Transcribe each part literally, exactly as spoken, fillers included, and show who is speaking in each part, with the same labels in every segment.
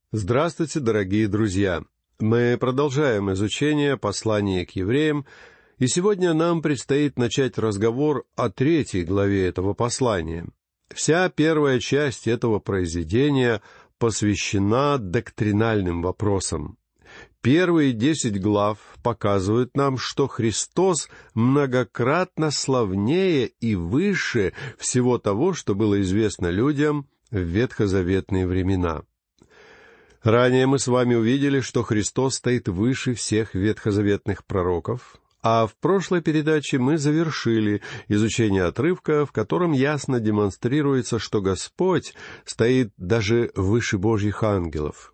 Speaker 1: Здравствуйте, дорогие друзья! Мы продолжаем изучение послания к евреям, и сегодня нам предстоит начать разговор о третьей главе этого послания. Вся первая часть этого произведения посвящена доктринальным вопросам. Первые десять глав показывают нам, что Христос многократно славнее и выше всего того, что было известно людям в ветхозаветные времена. Ранее мы с вами увидели, что Христос стоит выше всех ветхозаветных пророков, а в прошлой передаче мы завершили изучение отрывка, в котором ясно демонстрируется, что Господь стоит даже выше Божьих ангелов.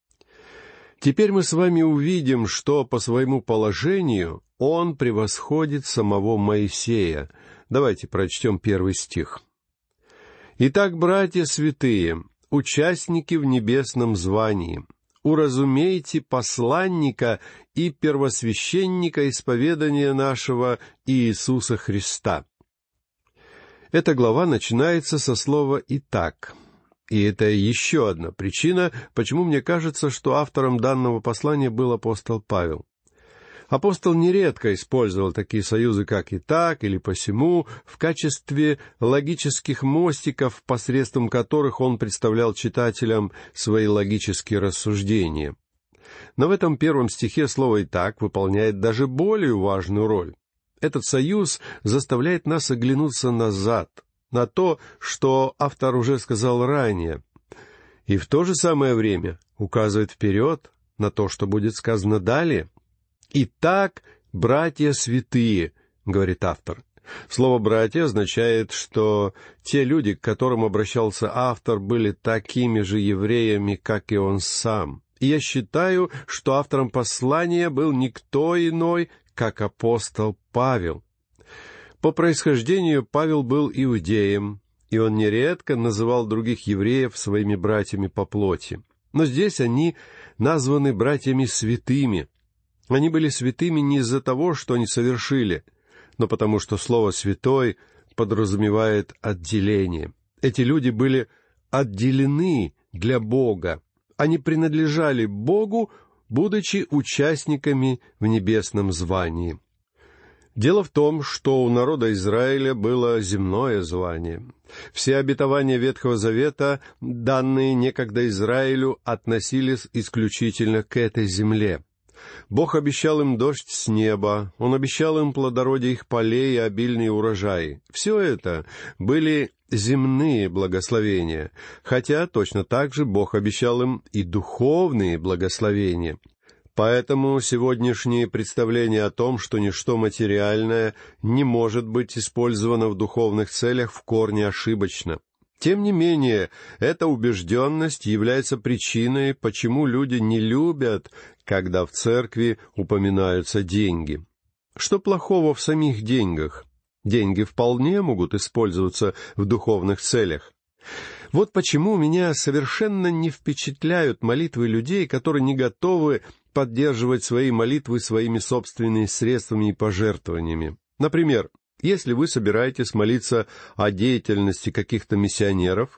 Speaker 1: Теперь мы с вами увидим, что по своему положению Он превосходит самого Моисея. Давайте прочтем первый стих. «Итак, братья святые, участники в небесном звании, уразумейте посланника и первосвященника исповедания нашего Иисуса Христа». Эта глава начинается со слова «итак». И это еще одна причина, почему мне кажется, что автором данного послания был апостол Павел. Апостол нередко использовал такие союзы, как «итак» или «посему», в качестве логических мостиков, посредством которых он представлял читателям свои логические рассуждения. Но в этом первом стихе слово «итак» выполняет даже более важную роль. Этот союз заставляет нас оглянуться назад, на то, что автор уже сказал ранее, и в то же самое время указывает вперед на то, что будет сказано далее. «Итак, братья святые», — говорит автор. Слово «братья» означает, что те люди, к которым обращался автор, были такими же евреями, как и он сам. И я считаю, что автором послания был никто иной, как апостол Павел. По происхождению Павел был иудеем, и он нередко называл других евреев своими братьями по плоти. Но здесь они названы братьями святыми. Они были святыми не из-за того, что они совершили, но потому что слово «святой» подразумевает отделение. Эти люди были отделены для Бога. Они принадлежали Богу, будучи участниками в небесном звании. Дело в том, что у народа Израиля было земное звание. Все обетования Ветхого Завета, данные некогда Израилю, относились исключительно к этой земле. Бог обещал им дождь с неба, Он обещал им плодородие их полей и обильные урожаи. Все это были земные благословения, хотя точно так же Бог обещал им и духовные благословения. Поэтому сегодняшнее представление о том, что ничто материальное не может быть использовано в духовных целях, в корне ошибочно. Тем не менее, эта убежденность является причиной, почему люди не любят, когда в церкви упоминаются деньги. Что плохого в самих деньгах? Деньги вполне могут использоваться в духовных целях. Вот почему меня совершенно не впечатляют молитвы людей, которые не готовы поддерживать свои молитвы своими собственными средствами и пожертвованиями. Например, если вы собираетесь молиться о деятельности каких-то миссионеров,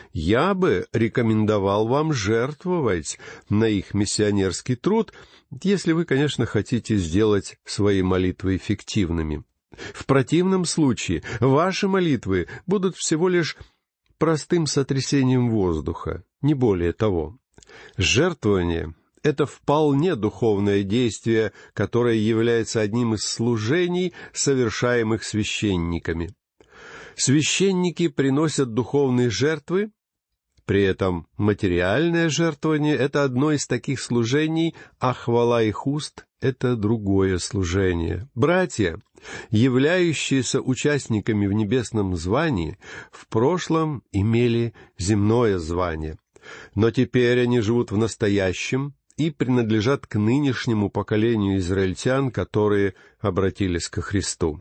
Speaker 1: я бы рекомендовал вам жертвовать на их миссионерский труд, если вы, конечно, хотите сделать свои молитвы эффективными. В противном случае ваши молитвы будут всего лишь простым сотрясением воздуха, не более того. Жертвование — это вполне духовное действие, которое является одним из служений, совершаемых священниками. Священники приносят духовные жертвы, при этом материальное жертвование — это одно из таких служений, а хвала их уст — это другое служение. Братья, являющиеся участниками в небесном звании, в прошлом имели земное звание, но теперь они живут в настоящем и принадлежат к нынешнему поколению израильтян, которые обратились ко Христу.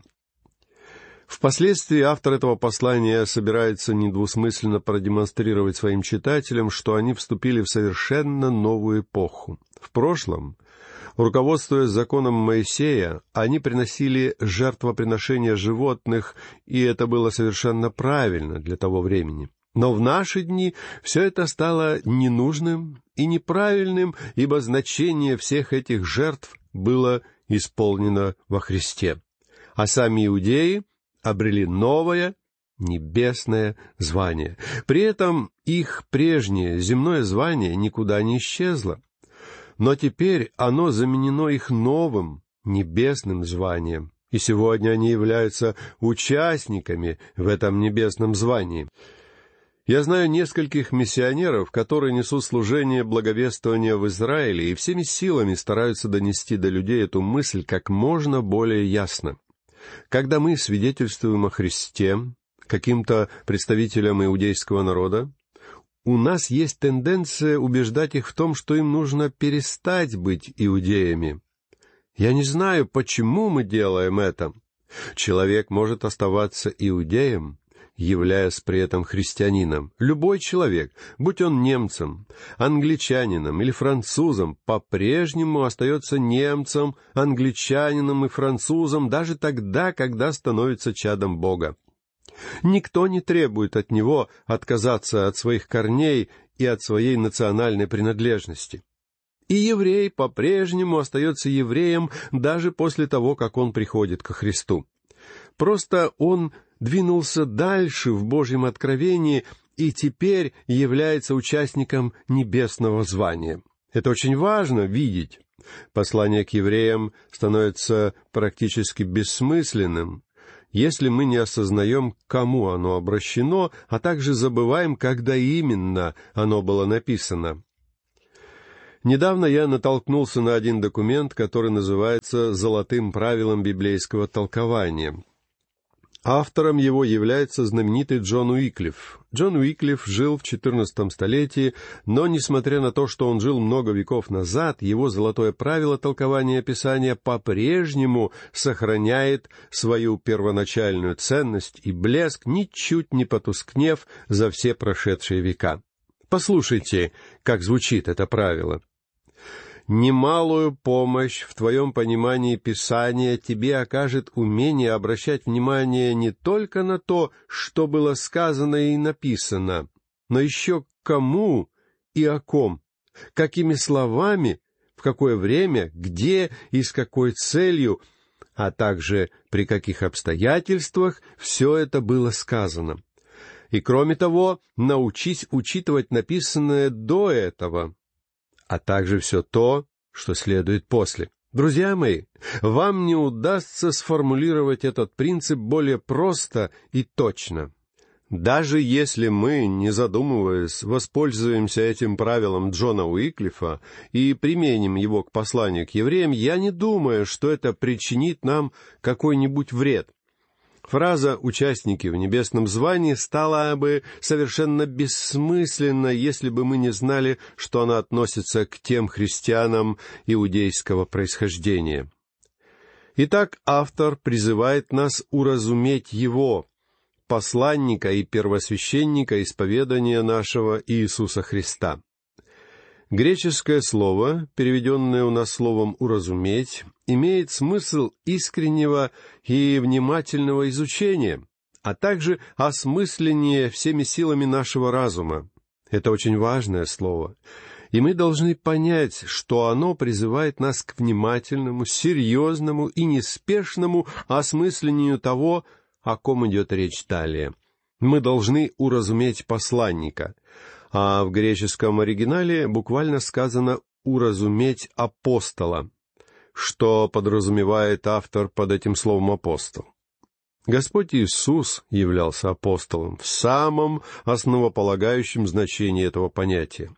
Speaker 1: Впоследствии автор этого послания собирается недвусмысленно продемонстрировать своим читателям, что они вступили в совершенно новую эпоху. В прошлом, руководствуясь законом Моисея, они приносили жертвоприношения животных, и это было совершенно правильно для того времени. Но в наши дни все это стало ненужным и неправильным, ибо значение всех этих жертв было исполнено во Христе. А сами иудеи обрели новое небесное звание. При этом их прежнее земное звание никуда не исчезло. Но теперь оно заменено их новым небесным званием. И сегодня они являются участниками в этом небесном звании. Я знаю нескольких миссионеров, которые несут служение благовествования в Израиле и всеми силами стараются донести до людей эту мысль как можно более ясно. Когда мы свидетельствуем о Христе каким-то представителям иудейского народа, у нас есть тенденция убеждать их в том, что им нужно перестать быть иудеями. Я не знаю, почему мы делаем это. Человек может оставаться иудеем, являясь при этом христианином. Любой человек, будь он немцем, англичанином или французом, по-прежнему остается немцем, англичанином и французом даже тогда, когда становится чадом Бога. Никто не требует от него отказаться от своих корней и от своей национальной принадлежности. И еврей по-прежнему остается евреем даже после того, как он приходит ко Христу. Просто он двинулся дальше в Божьем откровении и теперь является участником небесного звания. Это очень важно видеть. Послание к евреям становится практически бессмысленным, если мы не осознаем, к кому оно обращено, а также забываем, когда именно оно было написано. Недавно я натолкнулся на один документ, который называется «Золотым правилом библейского толкования». Автором его является знаменитый Джон Уиклиф. Джон Уиклиф жил в четырнадцатом столетии, но, несмотря на то, что он жил много веков назад, его золотое правило толкования Писания по-прежнему сохраняет свою первоначальную ценность и блеск, ничуть не потускнев за все прошедшие века. Послушайте, как звучит это правило. «Немалую помощь в твоем понимании Писания тебе окажет умение обращать внимание не только на то, что было сказано и написано, но еще кому и о ком, какими словами, в какое время, где и с какой целью, а также при каких обстоятельствах все это было сказано. И, кроме того, научись учитывать написанное до этого, а также все то, что следует после». Друзья мои, вам не удастся сформулировать этот принцип более просто и точно. Даже если мы, не задумываясь, воспользуемся этим правилом Джона Уиклифа и применим его к посланию к евреям, я не думаю, что это причинит нам какой-нибудь вред. Фраза «участники в небесном звании» стала бы совершенно бессмысленна, если бы мы не знали, что она относится к тем христианам иудейского происхождения. Итак, автор призывает нас уразуметь его, посланника и первосвященника исповедания нашего Иисуса Христа. Греческое слово, переведенное у нас словом «уразуметь», имеет смысл искреннего и внимательного изучения, а также осмысления всеми силами нашего разума. Это очень важное слово, и мы должны понять, что оно призывает нас к внимательному, серьезному и неспешному осмыслению того, о ком идет речь далее. Мы должны уразуметь посланника, а в греческом оригинале буквально сказано «уразуметь апостола», что подразумевает автор под этим словом «апостол». Господь Иисус являлся апостолом в самом основополагающем значении этого понятия.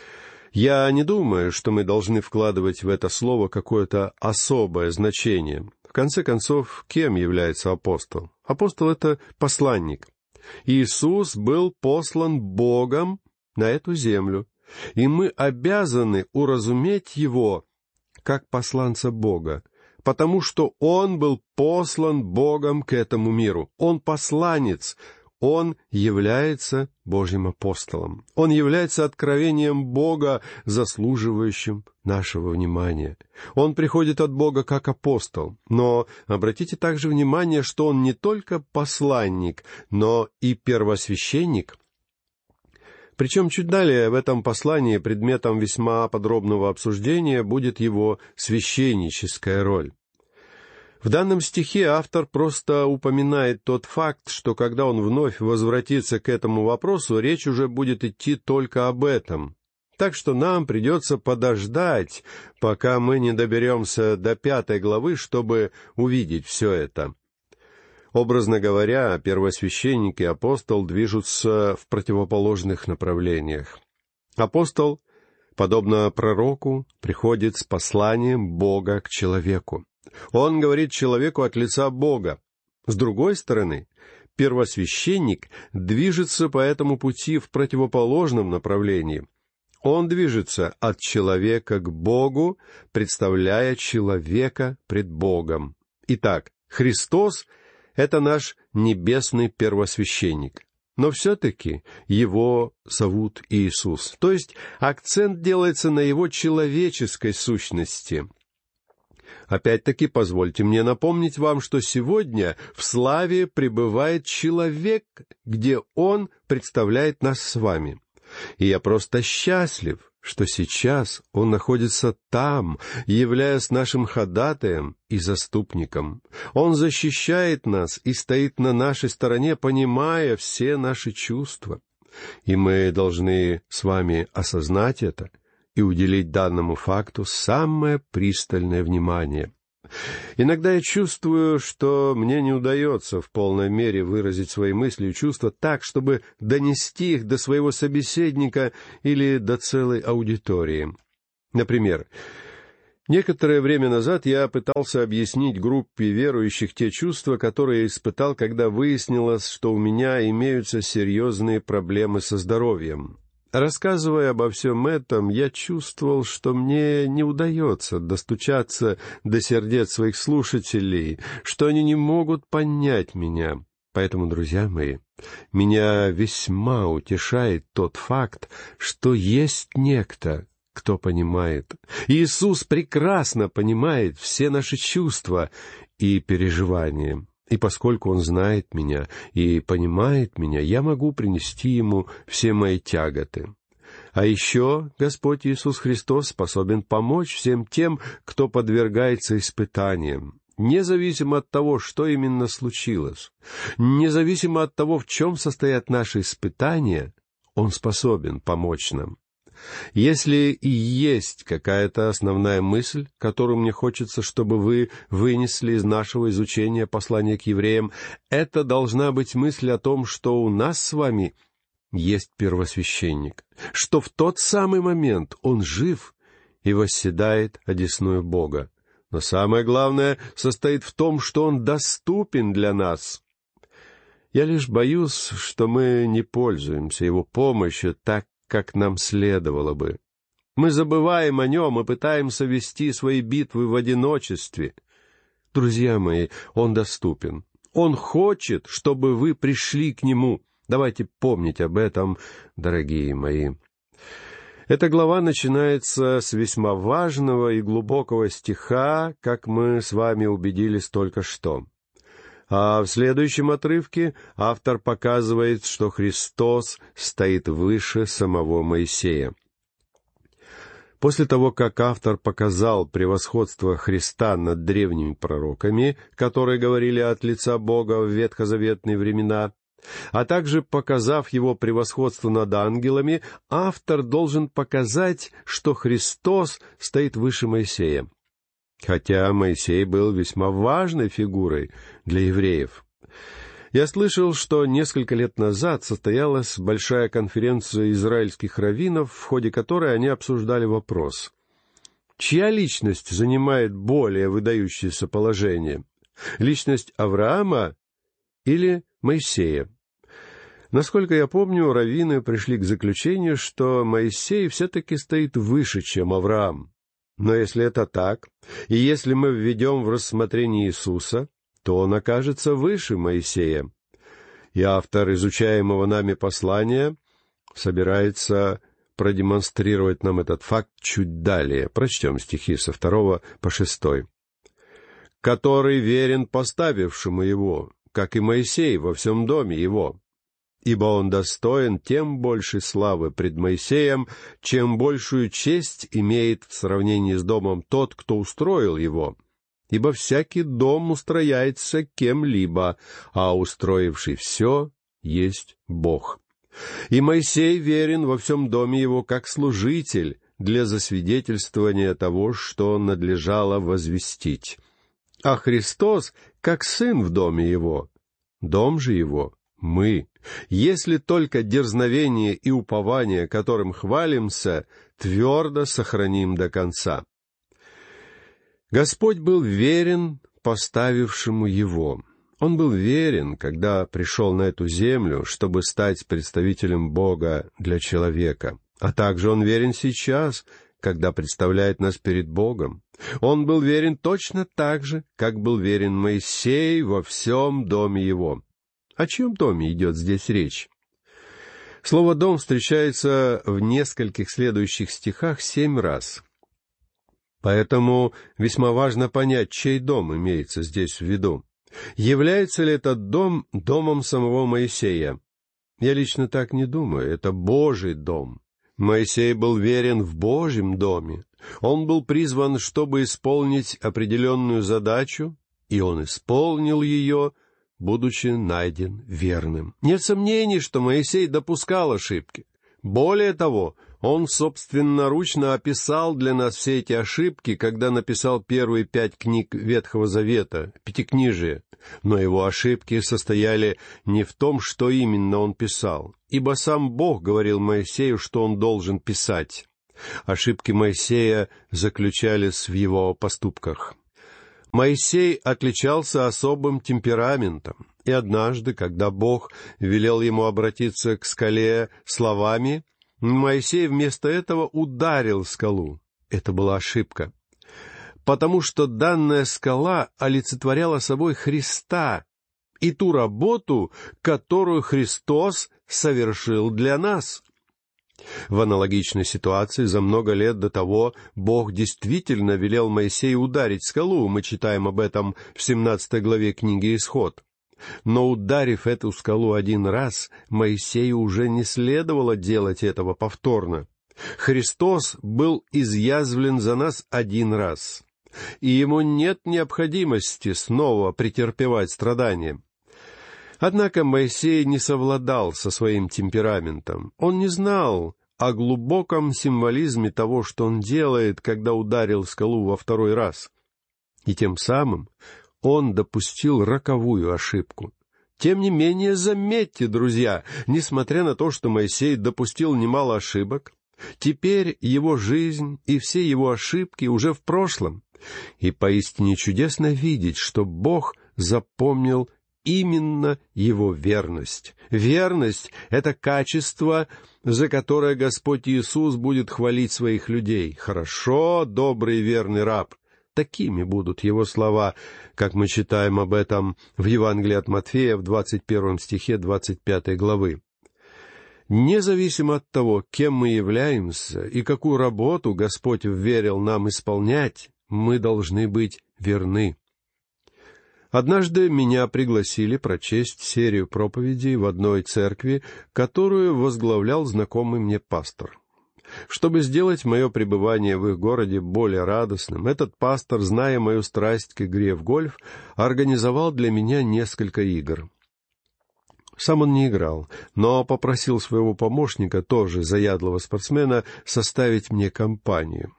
Speaker 1: Я не думаю, что мы должны вкладывать в это слово какое-то особое значение. В конце концов, кем является апостол? Апостол — это посланник. Иисус был послан Богом на эту землю, и мы обязаны уразуметь Его как посланца Бога, потому что Он был послан Богом к этому миру. Он посланец, Он является Божьим апостолом. Он является откровением Бога, заслуживающим нашего внимания. Он приходит от Бога как апостол, но обратите также внимание, что Он не только посланник, но и первосвященник. Причем чуть далее в этом послании предметом весьма подробного обсуждения будет его священническая роль. В данном стихе автор просто упоминает тот факт, что когда он вновь возвратится к этому вопросу, речь уже будет идти только об этом. Так что нам придется подождать, пока мы не доберемся до пятой главы, чтобы увидеть все это. Образно говоря, первосвященник и апостол движутся в противоположных направлениях. Апостол, подобно пророку, приходит с посланием Бога к человеку. Он говорит человеку от лица Бога. С другой стороны, первосвященник движется по этому пути в противоположном направлении. Он движется от человека к Богу, представляя человека пред Богом. Итак, Христос — это наш небесный первосвященник. Но все-таки его зовут Иисус. То есть акцент делается на его человеческой сущности. Опять-таки, позвольте мне напомнить вам, что сегодня в славе пребывает человек, где он представляет нас с вами. И я просто счастлив, что сейчас он находится там, являясь нашим ходатаем и заступником. Он защищает нас и стоит на нашей стороне, понимая все наши чувства. И мы должны с вами осознать это и уделить данному факту самое пристальное внимание. Иногда я чувствую, что мне не удается в полной мере выразить свои мысли и чувства так, чтобы донести их до своего собеседника или до целой аудитории. Например, некоторое время назад я пытался объяснить группе верующих те чувства, которые я испытал, когда выяснилось, что у меня имеются серьезные проблемы со здоровьем. Рассказывая обо всем этом, я чувствовал, что мне не удается достучаться до сердец своих слушателей, что они не могут понять меня. Поэтому, друзья мои, меня весьма утешает тот факт, что есть некто, кто понимает. Иисус прекрасно понимает все наши чувства и переживания. И поскольку Он знает меня и понимает меня, я могу принести Ему все мои тяготы. А еще Господь Иисус Христос способен помочь всем тем, кто подвергается испытаниям, независимо от того, что именно случилось, независимо от того, в чем состоят наши испытания, Он способен помочь нам. Если и есть какая-то основная мысль, которую мне хочется, чтобы вы вынесли из нашего изучения послания к евреям, это должна быть мысль о том, что у нас с вами есть первосвященник, что в тот самый момент он жив и восседает одесную Бога. Но самое главное состоит в том, что он доступен для нас. Я лишь боюсь, что мы не пользуемся его помощью так, как нам следовало бы. Мы забываем о нем и пытаемся вести свои битвы в одиночестве. Друзья мои, он доступен. Он хочет, чтобы вы пришли к нему. Давайте помнить об этом, дорогие мои. Эта глава начинается с весьма важного и глубокого стиха, как мы с вами убедились только что. А в следующем отрывке автор показывает, что Христос стоит выше самого Моисея. После того, как автор показал превосходство Христа над древними пророками, которые говорили от лица Бога в ветхозаветные времена, а также показав его превосходство над ангелами, автор должен показать, что Христос стоит выше Моисея. Хотя Моисей был весьма важной фигурой для евреев. Я слышал, что несколько лет назад состоялась большая конференция израильских раввинов, в ходе которой они обсуждали вопрос: чья личность занимает более выдающееся положение? Личность Авраама или Моисея? Насколько я помню, раввины пришли к заключению, что Моисей все-таки стоит выше, чем Авраам. Но если это так, и если мы введем в рассмотрение Иисуса, то он окажется выше Моисея. И автор изучаемого нами послания собирается продемонстрировать нам этот факт чуть далее. Прочтем стихи со второго по шестой. «Который верен поставившему его, как и Моисей во всем доме его. ибо он достоин тем большей славы пред Моисеем, чем большую честь имеет в сравнении с домом тот, кто устроил его. Ибо всякий дом устрояется кем-либо, а устроивший все есть Бог. И Моисей верен во всем доме его как служитель для засвидетельствования того, что надлежало возвестить. А Христос как сын в доме его. Дом же его — мы, если только дерзновение и упование, которым хвалимся, твердо сохраним до конца. Господь был верен поставившему его. Он был верен, когда пришел на эту землю, чтобы стать представителем Бога для человека. А также Он верен сейчас, когда представляет нас перед Богом. Он был верен точно так же, как был верен Моисей во всем доме его. О чьем доме идет здесь речь? Слово «дом» встречается в нескольких следующих стихах семь раз. Поэтому весьма важно понять, чей дом имеется здесь в виду. Является ли этот дом домом самого Моисея? Я лично так не думаю. Это Божий дом. Моисей был верен в Божьем доме. Он был призван, чтобы исполнить определенную задачу, и он исполнил ее, будучи найден верным. Нет сомнений, что Моисей допускал ошибки. Более того, он собственноручно описал для нас все эти ошибки, когда написал первые пять книг Ветхого Завета, Пятикнижие. Но его ошибки состояли не в том, что именно он писал, ибо сам Бог говорил Моисею, что он должен писать. Ошибки Моисея заключались в его поступках. Моисей отличался особым темпераментом, и однажды, когда Бог велел ему обратиться к скале словами, Моисей вместо этого ударил скалу. Это была ошибка, потому что данная скала олицетворяла собой Христа и ту работу, которую Христос совершил для нас. В аналогичной ситуации за много лет до того Бог действительно велел Моисею ударить скалу. Мы читаем об этом в семнадцатой главе книги «Исход». Но, ударив эту скалу один раз, Моисею уже не следовало делать этого повторно. Христос был изъязвлен за нас один раз, и ему нет необходимости снова претерпевать страдания. Однако Моисей не совладал со своим темпераментом. Он не знал о глубоком символизме того, что он делает, когда ударил скалу во второй раз. И тем самым он допустил роковую ошибку. Тем не менее, заметьте, друзья, несмотря на то, что Моисей допустил немало ошибок, теперь его жизнь и все его ошибки уже в прошлом. И поистине чудесно видеть, что Бог запомнил именно его верность. Верность — это качество, за которое Господь Иисус будет хвалить своих людей. «Хорошо, добрый и верный раб». Такими будут его слова, как мы читаем об этом в Евангелии от Матфея в двадцать первом стихе двадцать пятой главы. Независимо от того, кем мы являемся и какую работу Господь вверил нам исполнять, мы должны быть верны. Однажды меня пригласили прочесть серию проповедей в одной церкви, которую возглавлял знакомый мне пастор. Чтобы сделать мое пребывание в их городе более радостным, этот пастор, зная мою страсть к игре в гольф, организовал для меня несколько игр. Сам он не играл, но попросил своего помощника, тоже заядлого спортсмена, составить мне компанию.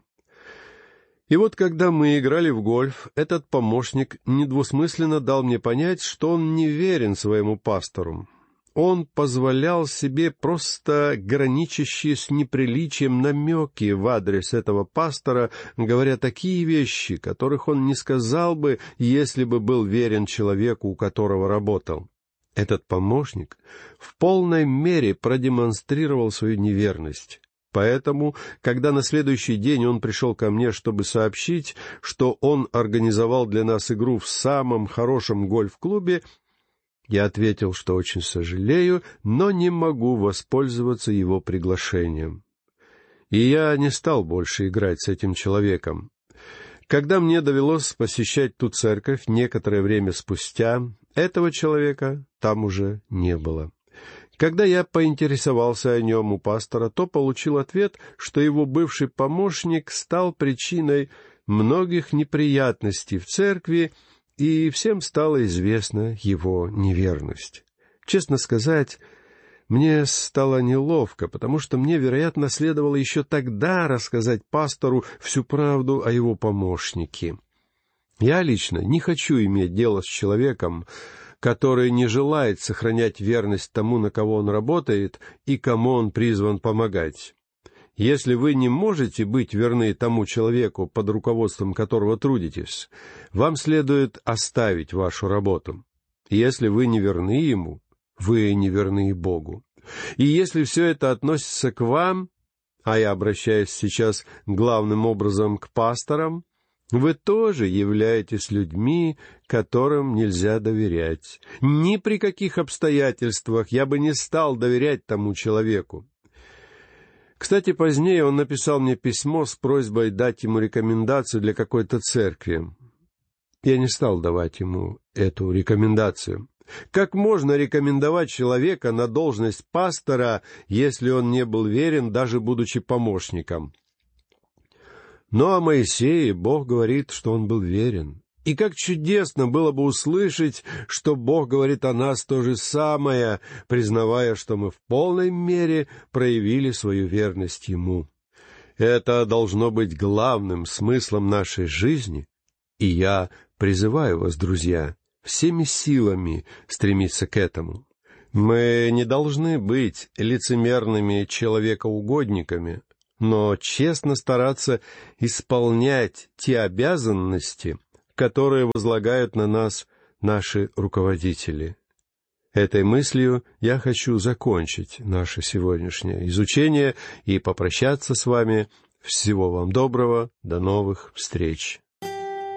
Speaker 1: И вот, когда мы играли в гольф, этот помощник недвусмысленно дал мне понять, что он не верен своему пастору. Он позволял себе просто граничащие с неприличием намеки в адрес этого пастора, говоря такие вещи, которых он не сказал бы, если бы был верен человеку, у которого работал. Этот помощник в полной мере продемонстрировал свою неверность. Поэтому, когда на следующий день он пришел ко мне, чтобы сообщить, что он организовал для нас игру в самом хорошем гольф-клубе, я ответил, что очень сожалею, но не могу воспользоваться его приглашением. И я не стал больше играть с этим человеком. Когда мне довелось посещать ту церковь некоторое время спустя, этого человека там уже не было. Когда я поинтересовался о нем у пастора, то получил ответ, что его бывший помощник стал причиной многих неприятностей в церкви, и всем стала известна его неверность. Честно сказать, мне стало неловко, потому что мне, вероятно, следовало еще тогда рассказать пастору всю правду о его помощнике. Я лично не хочу иметь дело с человеком, который не желает сохранять верность тому, на кого он работает и кому он призван помогать. Если вы не можете быть верны тому человеку, под руководством которого трудитесь, вам следует оставить вашу работу. Если вы не верны ему, вы не верны и Богу. И если все это относится к вам, а я обращаюсь сейчас главным образом к пасторам, вы тоже являетесь людьми, которым нельзя доверять. Ни при каких обстоятельствах я бы не стал доверять тому человеку. Кстати, позднее он написал мне письмо с просьбой дать ему рекомендацию для какой-то церкви. Я не стал давать ему эту рекомендацию. Как можно рекомендовать человека на должность пастора, если он не был верен, даже будучи помощником? Но о Моисее Бог говорит, что он был верен. И как чудесно было бы услышать, что Бог говорит о нас то же самое, признавая, что мы в полной мере проявили свою верность Ему. Это должно быть главным смыслом нашей жизни, и я призываю вас, друзья, всеми силами стремиться к этому. Мы не должны быть лицемерными человекоугодниками, но честно стараться исполнять те обязанности, которые возлагают на нас наши руководители. Этой мыслью я хочу закончить наше сегодняшнее изучение и попрощаться с вами. Всего вам доброго, до новых встреч.